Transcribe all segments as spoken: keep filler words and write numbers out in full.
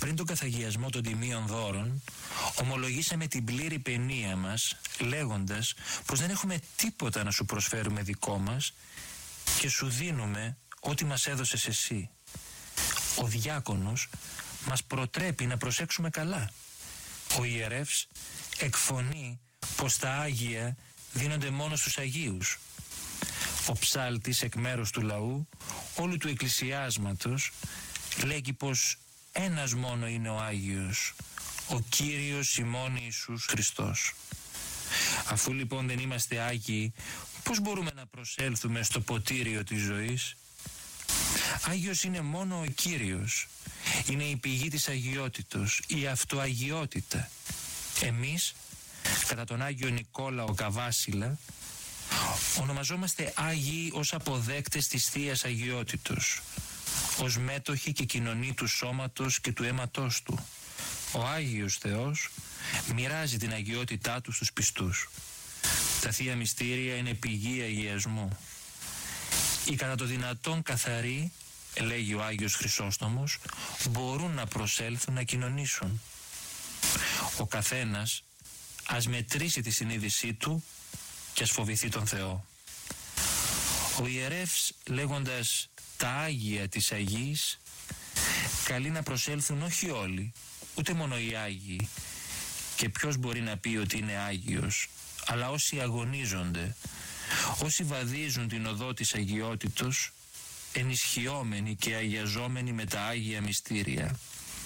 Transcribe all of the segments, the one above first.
Πριν τον καθαγιασμό των τιμίων δώρων, ομολογήσαμε την πλήρη παινία μας, λέγοντας πως δεν έχουμε τίποτα να σου προσφέρουμε δικό μας και σου δίνουμε ό,τι μας έδωσες εσύ. Ο διάκονος μας προτρέπει να προσέξουμε καλά. Ο ιερεύς εκφωνεί πως τα Άγια δίνονται μόνο στους Αγίους. Ο ψάλτης εκ μέρους του λαού, όλου του εκκλησιάσματος, λέγει πως ένας μόνο είναι ο Άγιος, ο Κύριος ημών Ιησούς Χριστός. Αφού λοιπόν δεν είμαστε Άγιοι, πώς μπορούμε να προσέλθουμε στο ποτήριο της ζωής? Άγιος είναι μόνο ο Κύριος. Είναι η πηγή της αγιότητος, η αυτοαγιότητα. Εμείς, κατά τον Άγιο Νικόλαο Καβάσιλα, ονομαζόμαστε Άγιοι ως αποδέκτες της Θείας Αγιότητος, ως μέτοχοι και κοινωνοί του σώματος και του αίματός Του. Ο Άγιος Θεός μοιράζει την αγιότητά Του στους πιστούς. Τα Θεία Μυστήρια είναι πηγή αγιασμού. Οι κατά το δυνατόν καθαροί, λέγει ο Άγιος Χρυσόστομος, μπορούν να προσέλθουν να κοινωνήσουν. Ο καθένας ας μετρήσει τη συνείδησή του και ας φοβηθεί τον Θεό. Ο ιερεύς, λέγοντας τα Άγια της Αγίας, καλεί να προσέλθουν όχι όλοι, ούτε μόνο οι Άγιοι. Και ποιος μπορεί να πει ότι είναι Άγιος? Αλλά όσοι αγωνίζονται, όσοι βαδίζουν την οδό της αγιότητος, ενισχυόμενοι και αγιαζόμενοι με τα Άγια Μυστήρια.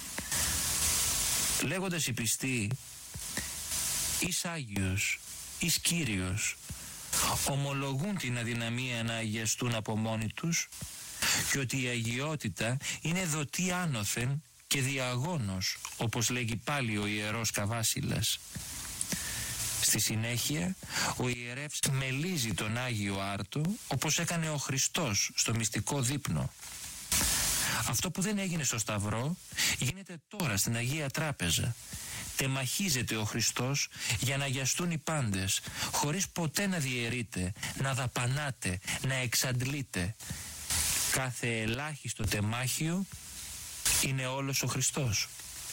Λέγοντας οι πιστοί «Εις Άγιος, εις Κύριος», ομολογούν την αδυναμία να αγιαστούν από μόνοι τους και ότι η αγιότητα είναι δοτή άνωθεν και διαγώνος, όπως λέγει πάλι ο Ιερός Καβάσιλας. Στη συνέχεια, ο ιερεύς μελίζει τον Άγιο Άρτο, όπως έκανε ο Χριστός στο μυστικό δείπνο. Αυτό που δεν έγινε στο Σταυρό, γίνεται τώρα στην Αγία Τράπεζα. Τεμαχίζεται ο Χριστός για να αγιαστούν οι πάντες, χωρίς ποτέ να διαιρείτε, να δαπανάτε, να εξαντλείτε. Κάθε ελάχιστο τεμάχιο είναι όλος ο Χριστός.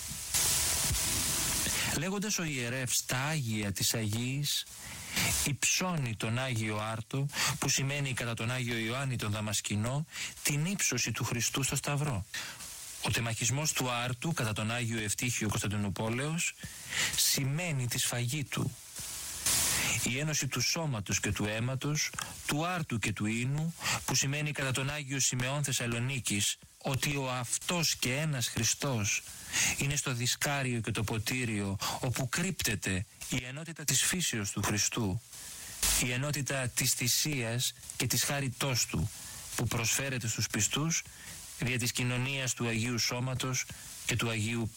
Λέγοντας ο ιερεύς τα Άγια της Αγίας, υψώνει τον Άγιο Άρτο, που σημαίνει κατά τον Άγιο Ιωάννη τον Δαμασκηνό την ύψωση του Χριστού στο Σταυρό. Ο τεμαχισμός του Άρτου κατά τον Άγιο Ευτύχιο Κωνσταντινουπόλεως σημαίνει τη σφαγή του. Η ένωση του σώματος και του αίματος, του Άρτου και του Ίνου, που σημαίνει κατά τον Άγιο Σιμεών Θεσσαλονίκης ότι ο αυτός και ένας Χριστός είναι στο δισκάριο και το ποτήριο, όπου κρύπτεται η ενότητα της φύσεως του Χριστού, η ενότητα της θυσίας και της χάριτός Του, που προσφέρεται στους πιστούς δια της κοινωνίας του Αγίου Σώματος και του Αγίου